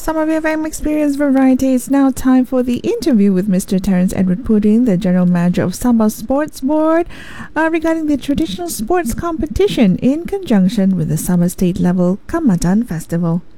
Summer BFM Experience Variety. It's now time for the interview with Mr. Terence Edward Pudding, the General Manager of Sabah Sports Board, regarding the traditional sports competition in conjunction with the Sabah State Level Kamatan Festival.